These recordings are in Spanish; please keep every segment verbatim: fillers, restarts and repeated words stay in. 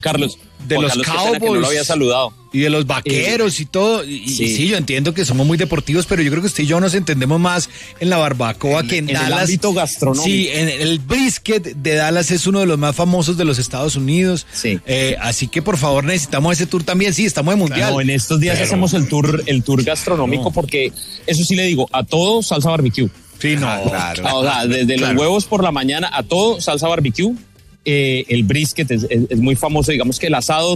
Carlos, de Juan los Carlos, Cowboys que no lo había saludado. Y de los vaqueros eh, y todo. Y sí. y sí, yo entiendo que somos muy deportivos, pero yo creo que usted y yo nos entendemos más en la barbacoa en, que en, en Dallas. En el ámbito gastronómico. Sí, en el brisket de Dallas es uno de los más famosos de los Estados Unidos. Sí. Eh, así que por favor necesitamos ese tour también. Sí, estamos de mundial. No, en estos días pero... hacemos el tour, el tour gastronómico no. porque eso sí le digo, a todo salsa barbecue. Sí, no, ah, claro. O sea, desde claro. los huevos por la mañana a todo salsa barbecue. Eh, el brisket es, es, es muy famoso, digamos que el asado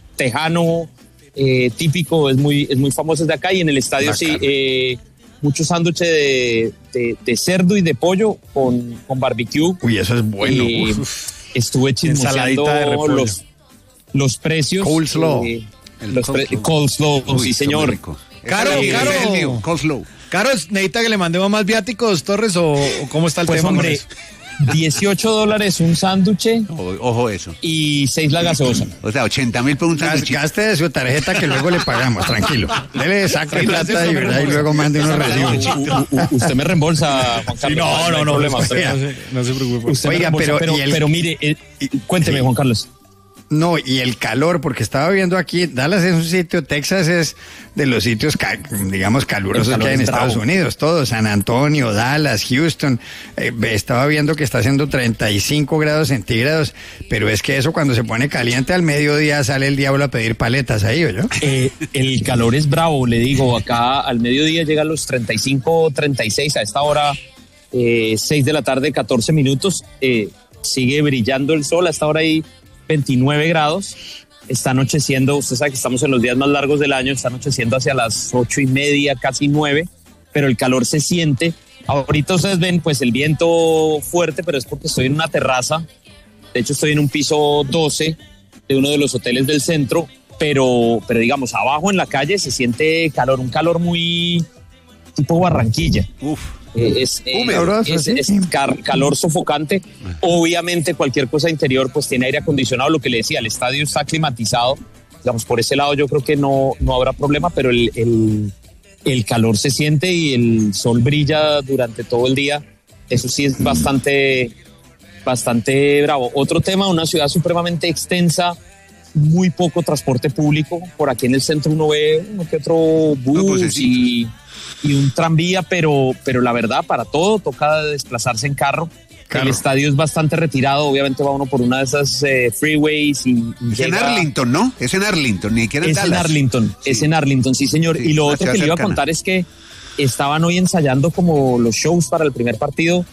tejano eh, típico es muy, es muy famoso de acá, y en el estadio la sí, eh, muchos sándwiches de, de, de cerdo y de pollo con, con barbecue. Uy, eso es bueno. Eh, estuve chismoseando los, los precios. Coleslaw. Eh, los pre- coleslaw, Uy, sí señor. Caro, caro. Coleslaw. Caro, ¿necesita que le mandemos más viáticos, Torres, o, o cómo está el pues tema? Hombre, dieciocho dólares un sándwich. Ojo, ojo eso. Y seis la gaseosa. O sea, ochenta mil por un sándwich. Gaste de su tarjeta que luego le pagamos, tranquilo. Dele, saque plata y, ¿verdad? Y luego mande unos recibos. Usted me reembolsa, Juan Carlos. Sí, no, no, no, problema, no, no, se, no se preocupe. Usted Oiga, pero, pero, el, pero mire, eh, cuénteme, sí. Juan Carlos. No, y el calor, porque estaba viendo aquí, Dallas es un sitio, Texas es de los sitios, digamos, calurosos que hay en Estados bravo. Unidos, todo, San Antonio, Dallas, Houston, eh, estaba viendo que está haciendo treinta y cinco grados centígrados, pero es que eso cuando se pone caliente al mediodía sale el diablo a pedir paletas ahí, ¿o yo? Eh, el calor es bravo, le digo, acá al mediodía llega a los treinta y cinco, treinta y seis, a esta hora, eh, seis de la tarde, catorce minutos, eh, sigue brillando el sol, a esta hora hay veintinueve grados, está anocheciendo, usted sabe que estamos en los días más largos del año, está anocheciendo hacia las ocho y media, casi nueve, pero el calor se siente. Ahorita ustedes ven pues el viento fuerte, pero es porque estoy en una terraza, de hecho estoy en un piso doce de uno de los hoteles del centro, pero, pero digamos abajo en la calle se siente calor, un calor muy tipo Barranquilla. Uf. Eh, es, eh, es, es car- calor sofocante. Obviamente cualquier cosa interior pues tiene aire acondicionado, lo que le decía, el estadio está climatizado, digamos por ese lado yo creo que no, no habrá problema, pero el, el, el calor se siente y el sol brilla durante todo el día, eso sí es bastante bastante bravo. Otro tema, una ciudad supremamente extensa, muy poco transporte público, por aquí en el centro uno ve uno que otro bus no, y y un tranvía, pero, pero la verdad, para todo toca desplazarse en carro. Claro. El estadio es bastante retirado, obviamente va uno por una de esas eh, freeways. Y, y es llega... en Arlington, ¿no? Es en Arlington, ni siquiera en Es Dallas. en Arlington, sí. es en Arlington, sí señor. Sí, y lo otro que le iba a contar es que estaban hoy ensayando como los shows para el primer partido.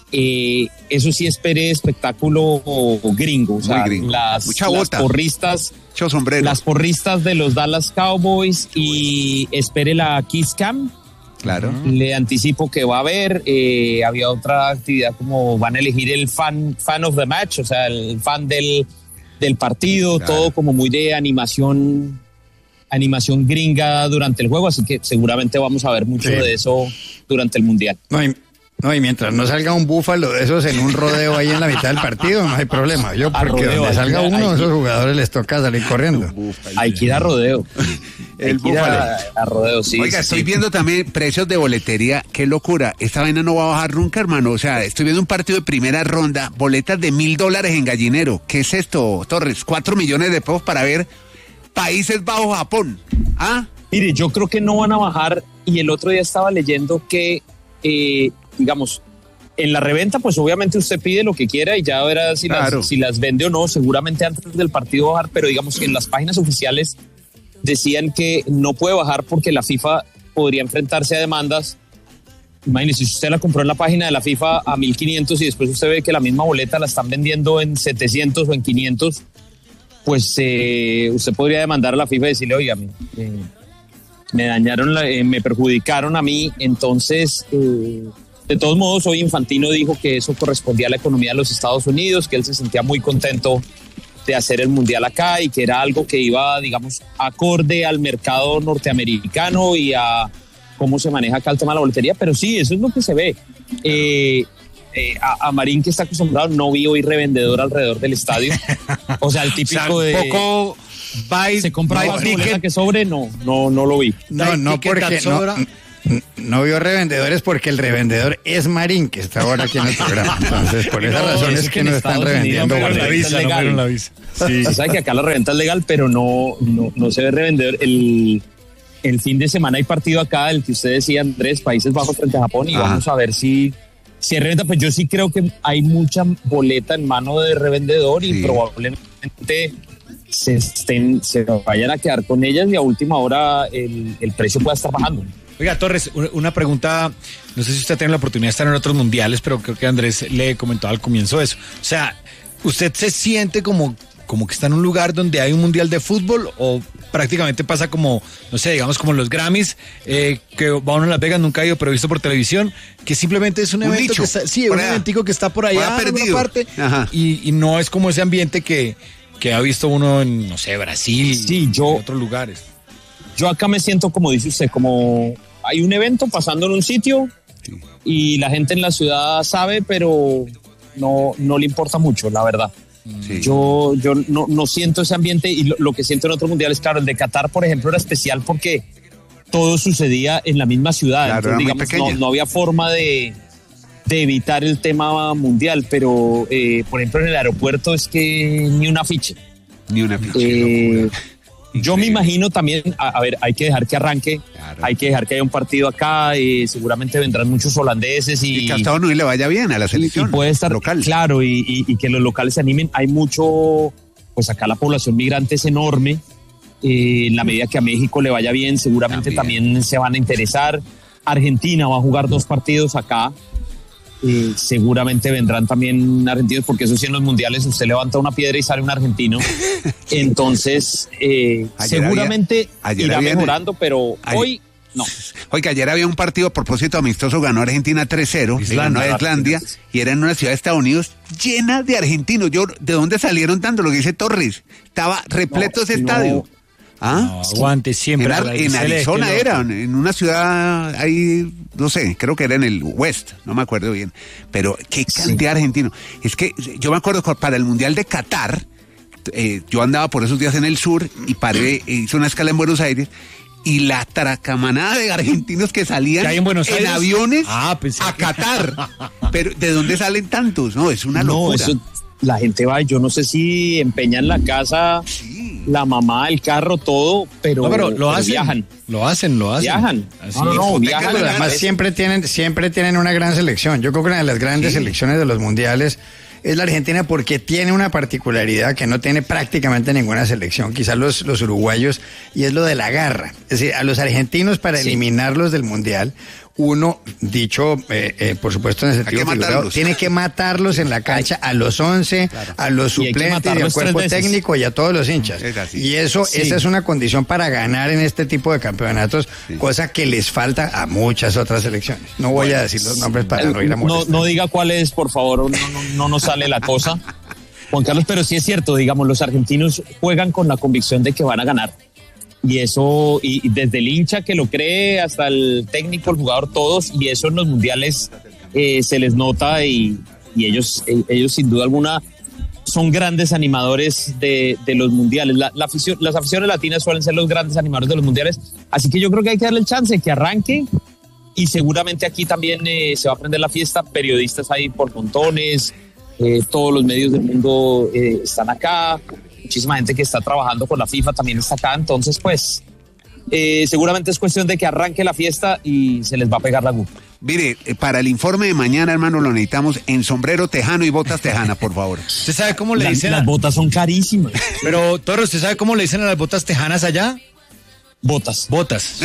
Eh, eso sí, espere espectáculo gringo, o sea, gringo. Las, Mucha las bota. porristas, Mucho sombrero. las porristas de los Dallas Cowboys y espere la Kiss Cam. Claro. Le anticipo que va a haber, eh, había otra actividad como van a elegir el fan, fan of the match, o sea, el fan del, del partido, claro. Todo como muy de animación, animación gringa durante el juego, así que seguramente vamos a ver mucho sí. de eso durante el Mundial. No, y, no, y mientras no salga un búfalo de esos en un rodeo ahí en la mitad del partido, no hay problema. Yo, porque rodeo, donde salga uno de esos jugadores les toca salir corriendo. Hay que ir a rodeo. El búfalo. A, a rodeo, sí. Oiga, sí, estoy sí. viendo también precios de boletería. Qué locura. Esta vaina no va a bajar nunca, hermano. O sea, estoy viendo un partido de primera ronda, boletas de mil dólares en Gallinero. ¿Qué es esto, Torres? Cuatro millones de pesos para ver Países Bajos, Japón. ¿Ah? Mire, yo creo que no van a bajar. Y el otro día estaba leyendo que, eh, digamos, en la reventa, pues obviamente usted pide lo que quiera y ya verá si, claro. las, si las vende o no. Seguramente antes del partido bajar, pero digamos que en las páginas oficiales decían que no puede bajar porque la FIFA podría enfrentarse a demandas. Imagínese, si usted la compró en la página de la FIFA a mil quinientos y después usted ve que la misma boleta la están vendiendo en setecientos o en quinientos, pues eh, usted podría demandar a la FIFA y decirle, oiga, me, eh, me dañaron, la, eh, me perjudicaron a mí. Entonces, eh, de todos modos, hoy Infantino dijo que eso correspondía a la economía de los Estados Unidos, que él se sentía muy contento de hacer el Mundial acá y que era algo que iba, digamos, acorde al mercado norteamericano y a cómo se maneja acá el tema de la boletería, pero sí, eso es lo que se ve. Eh, eh, a, a Marín, que está acostumbrado, no vi hoy revendedor alrededor del estadio. O sea, el típico o sea, de... Poco buy, se compra buy más boleta que sobre, no, no, no lo vi. No, no, porque... No, No vio revendedores porque el revendedor es Marín, que está ahora aquí en el programa. Entonces, por esa No, razón es es que que en no están Estados revendiendo Unidos no la reventa boletas. visa, no legal. fueron la visa. Sí. Se sabe que acá la reventa es legal, pero no, no, no se ve revendedor. El, el fin de semana hay partido acá, el que usted decía, Andrés, Países Bajos frente a Japón, y Ajá. vamos a ver si, si es reventa. Pues yo sí creo que hay mucha boleta en mano de revendedor y Sí. probablemente se, estén, se vayan a quedar con ellas y a última hora el, el precio pueda estar bajando. Oiga, Torres, una- una pregunta, no sé si usted tiene la oportunidad de estar en otros mundiales, pero creo que Andrés le comentó al comienzo eso. O sea, ¿usted se siente como, como que está en un lugar donde hay un mundial de fútbol o prácticamente pasa como, no sé, digamos como los Grammys, eh, que va uno a Las Vegas, nunca ha ido, pero visto por televisión, que simplemente es un Un evento nicho, que está, sí, por un allá. eventico que está por Por allá, allá en alguna perdido. parte, Ajá. y, y no es como ese ambiente que, que ha visto uno en, no sé, Brasil, Sí, yo- en otros lugares. Yo acá me siento, como dice usted, como hay un evento pasando en un sitio y la gente en la ciudad sabe, pero no, no le importa mucho, la verdad. Sí. Yo, yo no, no siento ese ambiente y lo, lo que siento en otros mundiales, claro, el de Qatar, por ejemplo, era especial porque todo sucedía en la misma ciudad. Claro, Entonces, era muy digamos, no, pequeña. no había forma de, de evitar el tema mundial, pero, eh, por ejemplo, en el aeropuerto es que ni un afiche. Ni una pinche Eh, locura. Yo me imagino también, a, a ver, hay que dejar que arranque, Claro. hay que dejar que haya un partido acá, eh, seguramente vendrán muchos holandeses y, Y que a Estados Unidos le vaya bien a la y- selección y puede estar local. claro y, y- y que los locales se animen. Hay mucho, pues acá la población migrante es enorme. Eh, en la medida que a México le vaya bien, seguramente También. también, se van a interesar. Argentina va a jugar dos partidos acá. Eh, seguramente vendrán también argentinos, porque eso sí, en los mundiales usted levanta una piedra y sale un argentino. Entonces, eh, Ayer seguramente había- ayer irá había- mejorando, pero ayer- hoy no. Oiga, ayer había un partido a propósito amistoso, ganó Argentina tres cero, le ganó a Islandia, y era en una ciudad de Estados Unidos llena de argentinos. Yo, ¿de dónde salieron tanto? Lo que dice Torres, estaba repleto No, ese no. estadio. ¿Ah? No, aguante siempre. En, Ar- la- en se le- Arizona qué era, loco. en una ciudad ahí, no sé, creo que era en el West, no me acuerdo bien. Pero qué cantidad de argentinos. Es que yo me acuerdo que para el Mundial de Qatar, eh, yo andaba por esos días en el sur y paré, e hice una escala en Buenos Aires. Y la tracamanada de argentinos que salían ¿Que hay en Buenos Aires? aviones Ah, pensé a que- Qatar. Pero ¿de dónde salen tantos? No, es una No, locura. eso, la gente va, yo no sé si empeñan la casa, la mamá, el carro, todo, pero, No, pero lo pero hacen. viajan. Lo hacen, lo hacen. Viajan. Así No, no, es. no, Hipotecas viajan. de la Además, Además, siempre tienen, siempre tienen una gran selección. Yo creo que una de las grandes Sí. selecciones de los mundiales es la Argentina porque tiene una particularidad que no tiene prácticamente ninguna selección, quizás los, los uruguayos, y es lo de la garra. Es decir, a los argentinos para Sí. eliminarlos del mundial, uno, dicho eh, eh, por supuesto en el sentido que figurado, matarlos. tiene que matarlos en la cancha a los once, a los Y hay que suplentes y al matarlos cuerpo tres veces. técnico y a todos los hinchas. Es así. Y eso, Sí. esa es una condición para ganar en este tipo de campeonatos, cosa que les falta a muchas otras selecciones. No voy a decir los nombres para no ir a no, molestar. no diga cuál es, por favor, no, no, no nos sale la cosa. Juan Carlos, pero sí es cierto, digamos, los argentinos juegan con la convicción de que van a ganar. Y eso, y, y desde el hincha que lo cree hasta el técnico, el jugador, todos, y eso en los mundiales eh, se les nota y, y ellos, eh, ellos sin duda alguna son grandes animadores de, de los mundiales. La, la afición, las aficiones latinas suelen ser los grandes animadores de los mundiales, así que yo creo que hay que darle el chance, que arranque, y seguramente aquí también eh, se va a prender la fiesta, periodistas ahí por montones, eh, todos los medios del mundo eh, están acá, muchísima gente que está trabajando con la FIFA también está acá, entonces pues eh, seguramente es cuestión de que arranque la fiesta y se les va a pegar la aguja. Mire, eh, para el informe de mañana, hermano, lo necesitamos en sombrero tejano y botas tejanas, por favor. ¿Usted sabe cómo le Las, dicen? las a- botas son carísimas. Pero, Torres, ¿usted sabe cómo le dicen a las botas tejanas allá? Botas. Botas.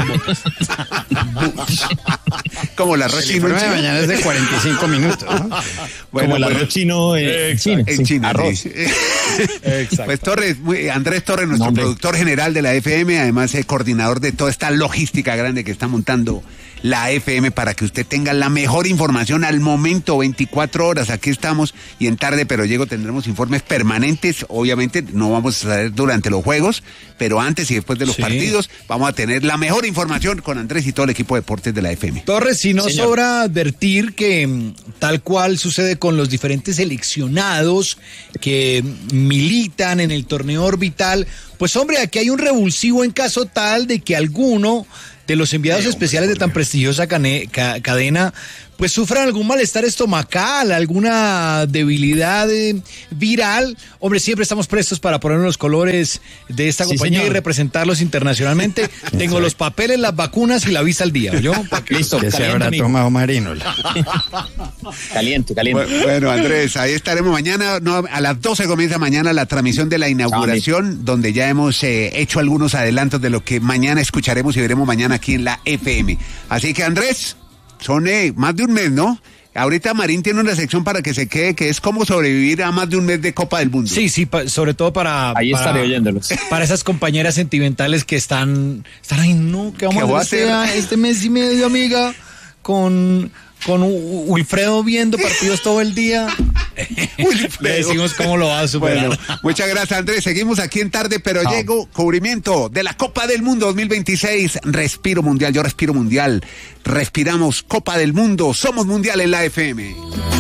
Como la El Rochino informe de mañana es de cuarenta y cinco minutos, ¿no? Como el arroz chino eh, en China. En sí, China, arroz. sí. Exacto. Pues Torres, muy- Andrés Torres, nuestro No, hombre. productor general de la F M, además eh, coordinador de toda esta logística grande que está montando la F M para que usted tenga la mejor información al momento, veinticuatro horas. Aquí estamos y en Tarde Pero Llego tendremos informes permanentes. Obviamente no vamos a saber durante los juegos, pero antes y después de los Sí. partidos vamos a tener la mejor información con Andrés y todo el equipo de deportes de la F M. Torres, si no Señor. sobra advertir que mm, tal cual sucede con los diferentes seleccionados que militan en el torneo orbital, pues hombre, aquí hay un revulsivo en caso tal de que alguno de los enviados especiales de tan prestigiosa cane, ca, cadena, pues sufran algún malestar estomacal, alguna debilidad eh, viral. Hombre, siempre estamos prestos para poner los colores de esta sí, compañía señor. y representarlos internacionalmente. Tengo los papeles, las vacunas y la visa al día. ¿Yo? Listo, que se habrá tomado Marino. Caliente, caliente. Bueno, bueno, Andrés, ahí estaremos mañana. No, a las doce comienza mañana la transmisión de la inauguración, Chao, donde ya hemos eh, hecho algunos adelantos de lo que mañana escucharemos y veremos mañana aquí en la F M. Así que, Andrés, son eh, más de un mes, ¿no? Ahorita Marín tiene una sección para que se quede, que es cómo sobrevivir a más de un mes de Copa del Mundo. Sí, sí, pa, sobre todo para... Ahí para, estaré oyéndolos. Para esas compañeras sentimentales que están... Están ahí, no, ¿qué vamos a hacer este, este mes y medio, amiga? Con... Con Wilfredo viendo partidos todo el día. Le decimos cómo lo va a superar. Bueno, muchas gracias, Andrés. Seguimos aquí en Tarde, pero Chao. Llego. Cubrimiento de la Copa del Mundo dos mil veintiséis. Respiro mundial, yo respiro mundial. Respiramos Copa del Mundo. Somos mundial en la F M.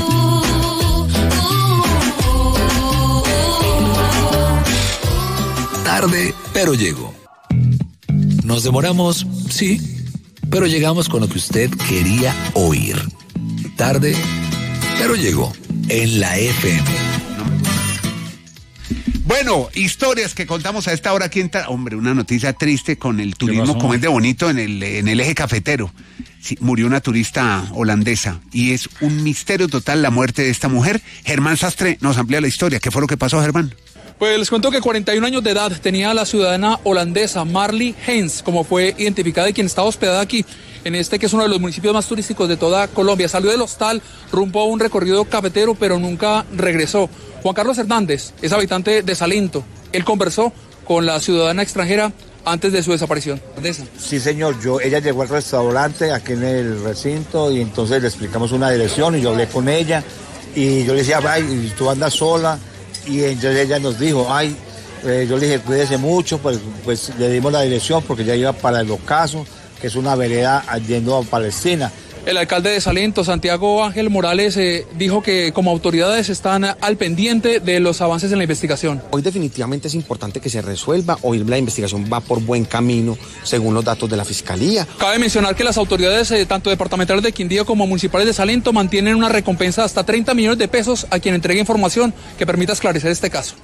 Tarde, pero llego. Nos demoramos, sí, pero llegamos con lo que usted quería oír. Tarde, pero llegó en la F M. Bueno, historias que contamos a esta hora aquí en Ta- Hombre, una noticia triste con el turismo como es de bonito en el, en el eje cafetero. Sí, murió una turista holandesa y es un misterio total la muerte de esta mujer. Germán Sastre nos amplía la historia. ¿Qué fue lo que pasó, Germán? Pues les cuento que cuarenta y un años de edad tenía la ciudadana holandesa Marley Hens, como fue identificada y quien estaba hospedada aquí, en este que es uno de los municipios más turísticos de toda Colombia. Salió del hostal rumbo a un recorrido cafetero, pero nunca regresó. Juan Carlos Hernández es habitante de Salento. Él conversó con la ciudadana extranjera antes de su desaparición. Sí, señor, yo, ella llegó al restaurante aquí en el recinto y entonces le explicamos una dirección y yo hablé con ella y yo le decía, ay, tú andas sola. Y entonces ella nos dijo, ay, eh, yo le dije, cuídese mucho, pues, pues le dimos la dirección porque ya iba para el ocaso, que es una vereda yendo a Palestina. El alcalde de Salento, Santiago Ángel Morales, eh, dijo que como autoridades están al pendiente de los avances en la investigación. Hoy definitivamente es importante que se resuelva, hoy la investigación va por buen camino según los datos de la Fiscalía. Cabe mencionar que las autoridades, eh, tanto departamentales de Quindío como municipales de Salento, mantienen una recompensa de hasta treinta millones de pesos a quien entregue información que permita esclarecer este caso.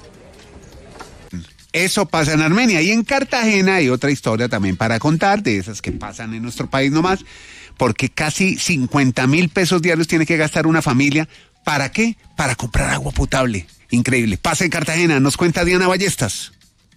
Eso pasa en Armenia y en Cartagena hay otra historia también para contar, de esas que pasan en nuestro país nomás, porque casi cincuenta mil pesos diarios tiene que gastar una familia. ¿Para qué? Para comprar agua potable. Increíble. Pasa en Cartagena, nos cuenta Diana Ballestas.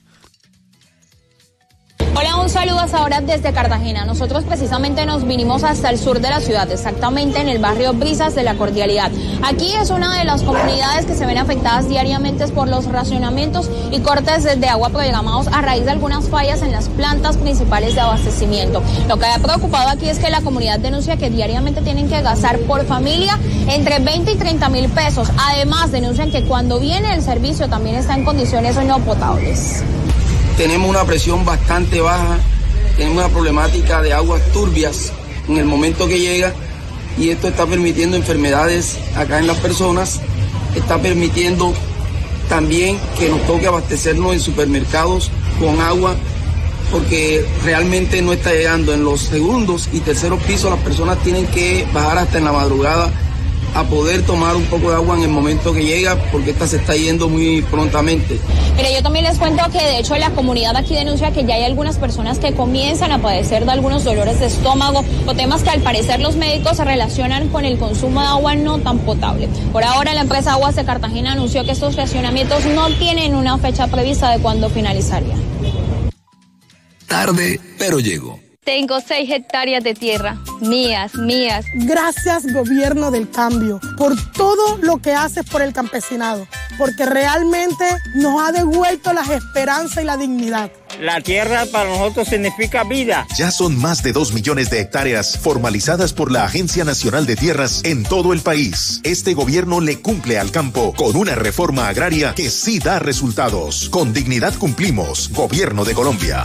Hola, un saludo hasta ahora desde Cartagena. Nosotros precisamente nos vinimos hasta el sur de la ciudad, exactamente en el barrio Brisas de la Cordialidad. Aquí es una de las comunidades que se ven afectadas diariamente por los racionamientos y cortes de agua programados a raíz de algunas fallas en las plantas principales de abastecimiento. Lo que ha preocupado aquí es que la comunidad denuncia que diariamente tienen que gastar por familia entre veinte y treinta mil pesos. Además, denuncian que cuando viene el servicio también está en condiciones no potables. Tenemos una presión bastante baja, tenemos una problemática de aguas turbias en el momento que llega y esto está permitiendo enfermedades acá en las personas, está permitiendo también que nos toque abastecernos en supermercados con agua porque realmente no está llegando. En los segundos y terceros pisos las personas tienen que bajar hasta en la madrugada a poder tomar un poco de agua en el momento que llega, porque esta se está yendo muy prontamente. Mire, yo también les cuento que de hecho la comunidad aquí denuncia que ya hay algunas personas que comienzan a padecer de algunos dolores de estómago o temas que al parecer los médicos se relacionan con el consumo de agua no tan potable. Por ahora la empresa Aguas de Cartagena anunció que estos racionamientos no tienen una fecha prevista de cuándo finalizaría. Tarde, pero llego. Tengo seis hectáreas de tierra, mías, mías. Gracias, gobierno del cambio, por todo lo que haces por el campesinado, porque realmente nos ha devuelto las esperanzas y la dignidad. La tierra para nosotros significa vida. Ya son más de dos millones de hectáreas formalizadas por la Agencia Nacional de Tierras en todo el país. Este gobierno le cumple al campo con una reforma agraria que sí da resultados. Con dignidad cumplimos, Gobierno de Colombia.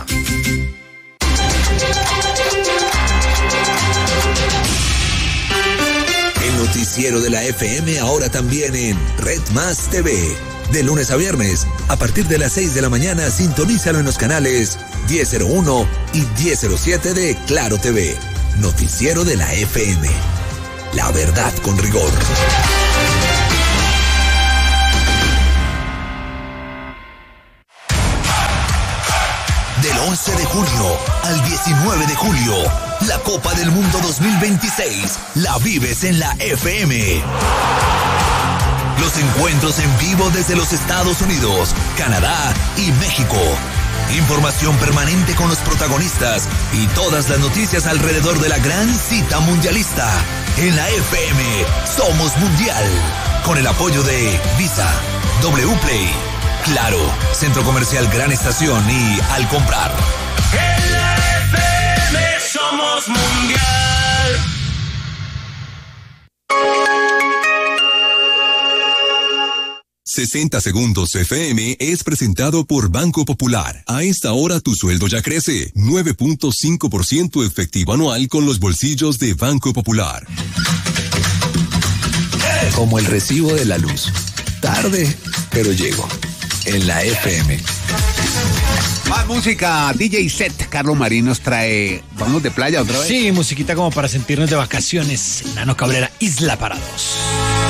El noticiero de la F M ahora también en Red Más T V. De lunes a viernes, a partir de las seis de la mañana, sintonízalo en los canales diez cero uno y diez cero siete de Claro T V. Noticiero de la F M. La verdad con rigor. Del once de junio al diecinueve de julio, la Copa del Mundo dos mil veintiséis la vives en la F M. Los encuentros en vivo desde los Estados Unidos, Canadá y México. Información permanente con los protagonistas y todas las noticias alrededor de la gran cita mundialista. En la F M somos mundial. Con el apoyo de Visa, W Play, Claro, Centro Comercial Gran Estación y Al Comprar. En la F M somos mundial. sesenta Segundos F M es presentado por Banco Popular. A esta hora tu sueldo ya crece. nueve punto cinco por ciento efectivo anual con los bolsillos de Banco Popular. Como el recibo de la luz. Tarde, pero llego. En la F M. Más música, D J Set. Carlos Marín nos trae. ¿Vamos de playa otra vez? Sí, musiquita como para sentirnos de vacaciones. Nano Cabrera, Isla para dos.